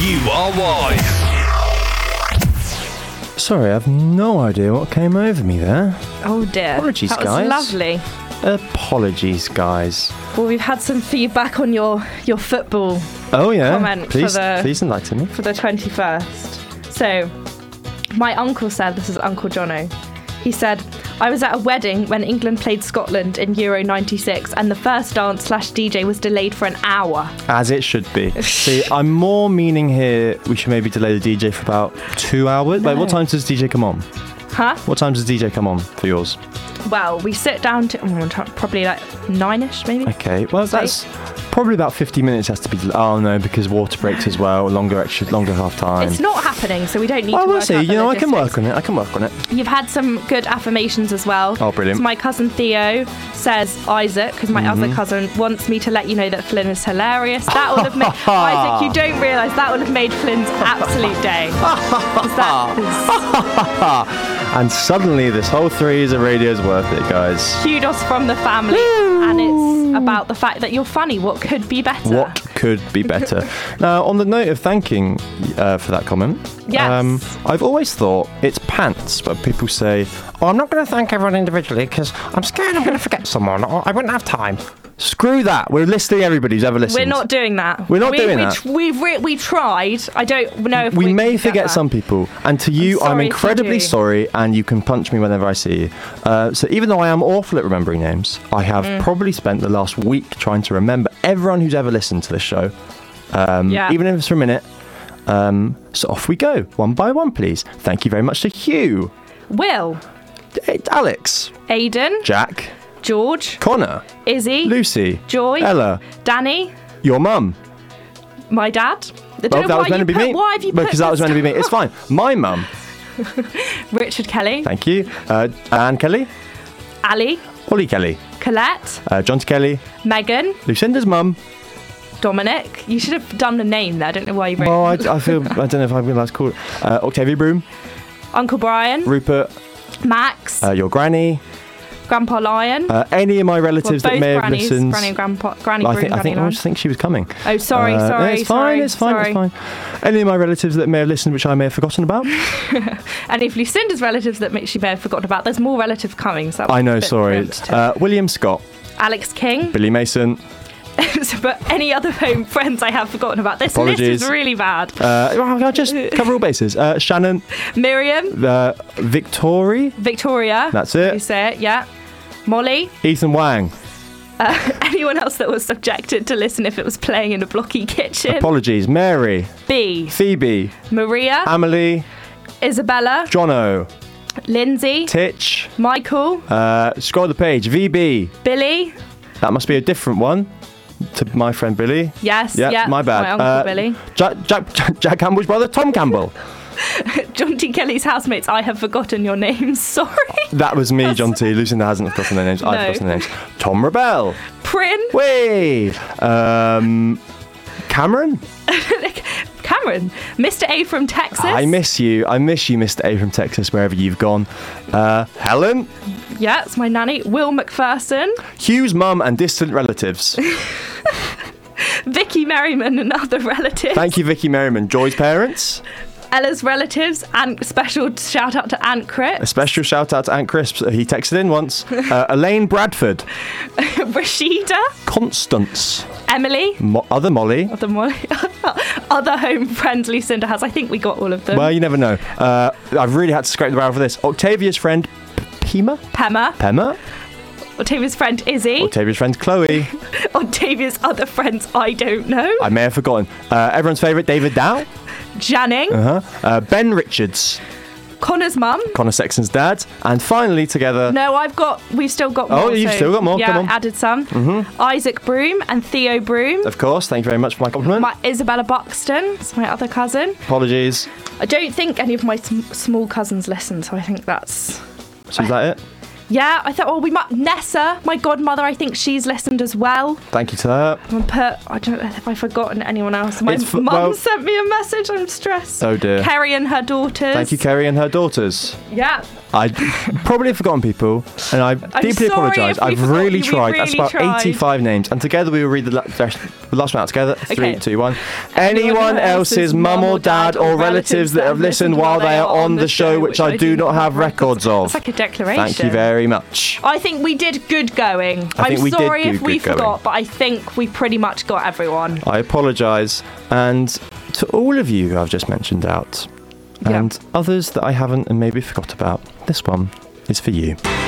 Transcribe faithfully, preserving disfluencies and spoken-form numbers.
U R Y. Sorry, I've no idea what came over me there. Oh dear. Apologies, that was guys. Lovely. Apologies, guys. Well, we've had some feedback on your, your football Oh, yeah. comment please, for the please enlighten me. for the twenty-first. So, my uncle said, this is Uncle Jono, he said, I was at a wedding when England played Scotland in Euro ninety-six and the first dance slash D J was delayed for an hour. As it should be. See, I'm more meaning here we should maybe delay the D J for about two hours. No. Like, what time does D J come on? Huh? What time does D J come on for yours? Well, we sit down to oh, probably like nine-ish, maybe. Okay, well, that's probably about fifty minutes has to be... Oh, no, because water breaks as well, longer extra, longer half time. It's not happening, so we don't need Oh, to we'll work see. out You the know, I can logistics. work on it. I can work on it. You've had some good affirmations as well. Oh, brilliant. So my cousin Theo says Isaac, because my Mm-hmm. other cousin wants me to let you know that Flynn is hilarious. That would have made... Isaac, you don't realise that would have made Flynn's absolute day. 'Cause that is And suddenly this whole three is a radio's worth it, guys. kudos from the family. And it's about the fact that you're funny. What could be better? What could be better? Now, on the note of thanking uh, for that comment, Yes. I've always thought it's pants, but people say, oh, I'm not going to thank everyone individually because I'm scared I'm going to forget someone or I wouldn't have time. Screw that. We're listing everybody who's ever listened. We're not doing that. We're not we, doing we, that. tr- We've re- we tried. I don't know if we, We may can forget get that. some people, and to you, I'm I'm, sorry if incredibly you do. sorry, and you can punch me whenever I see you. Uh, so even though I am awful at remembering names, I have Mm. probably spent the last week trying to remember everyone who's ever listened to this show, um, Yeah. even if it's for a minute. Um, so off we go, one by one, please. Thank you very much to Hugh, Will, eh, Alex, Aidan, Jack, George, Connor, Izzy, Lucy, Joy, Ella, Danny, your mum. my dad. I don't Well, know that why was meant you to be put, me. Why have you put Because that was this meant to be me. It's fine. My mum. Richard Kelly, Thank you. Uh, Anne Kelly, Ali, Ollie Kelly, Colette, uh, John Kelly, Megan, Lucinda's mum. Dominic. You should have done the name there. I don't know why you wrote Oh, I, I feel I don't know if I've been allowed to call it. Uh, Octavia Broom, Uncle Brian, Rupert, Max, uh, your granny, Grandpa Lion. uh, any of my well, relatives both that may have grannies, listened. Granny and Grandpa, Granny I Broom, think I Granny think I Lion. just think she was coming. Oh, sorry, Uh, sorry, It's fine. sorry, It's fine. sorry. It's fine. Any of my relatives that may have listened, which I may have forgotten about. And if Lucinda's relatives that she may have forgotten about, there's more relatives coming. So that was I a know. bit Sorry. preemptive. Uh, William Scott, Alex King. Billy Mason. But any other home friends I have forgotten about. This Apologies. list is really bad. Uh, well, I'll just cover all bases. Uh, Shannon, Miriam, uh, Victoria. Victoria. That's You it. say it, yeah. Molly. Ethan Wang. Uh, anyone else that was subjected to listen if it was playing in a blocky kitchen. Apologies. Mary, B. Phoebe, Maria. Amelie, Isabella. Jono, Lindsay. Titch. Michael. Uh, scroll the page. V B. Billy. That must be a different one to my friend Billy. Yes, Yeah, yeah. my bad. My uncle Uh, Billy. Jack, Jack, Jack, Jack Campbell's brother, Tom Campbell. John T. Kelly's housemates. I have forgotten your names. Sorry. That was me, John T. Lucinda hasn't forgotten their names. I've No. forgotten their names. Tom Rebel. Prin. Wait. Um, Cameron. Cameron. Mister A from Texas. I miss you. I miss you, Mister A from Texas, wherever you've gone. Uh, Helen. Yeah, it's my nanny. Will McPherson. Hugh's mum and distant relatives. Vicky Merriman and other relatives. Thank you, Vicky Merriman. Joy's parents. Ella's relatives. And special shout out to Aunt A Crit. special shout out to Aunt Crisps. He texted in once. Uh, Elaine Bradford. Rashida. Constance. Emily. Mo- other Molly. Other, Molly, other home friends Lucinda has. I think we got all of them. Well, you never know. Uh, I've really had to scrape the barrel for this. Octavia's friend, P- Pema? Pema. Pema? Octavia's friend Izzy. Octavia's friend, Chloe. Octavia's other friends I don't know. I may have forgotten. Uh, everyone's favourite, David Dow. Janning. Uh-huh. Uh, Ben Richards. Connor's mum. Connor Sexton's dad. And finally, together... No, I've got. We've still got more. Oh, you've so- still got more, Yeah, come on. added some. Mm-hmm. Isaac Broom and Theo Broom. Of course, thank you very much for my compliment. My Isabella Buxton. It's my other cousin. Apologies. I don't think any of my sm- small cousins listen, so I think that's. So is that it? Yeah, I thought, oh, we might. Nessa, my godmother, I think she's listened as well. Thank you to her. I'm put, I don't know if I've forgotten anyone else. My It's f- mum well- sent me a message. I'm stressed. Oh dear. Kerry and her daughters. Thank you, Kerry and her daughters. Yeah. I probably have forgotten people, and I I'm deeply sorry apologise. if we I've forgot really you, we tried. That's really about tried. eighty-five names, and together we will read the, la- the last one out together. Three, Okay. two, one. Anyone else's mum or dad or relatives that have listened while they are on the show, which I do not have records of. It's like a declaration. Thank you very much. I think we did good going. I think I'm we did sorry do if we good going. forgot, but I think we pretty much got everyone. I apologise, and to all of you who I've just mentioned out, Yeah. and others that I haven't and maybe forgot about, this one is for you.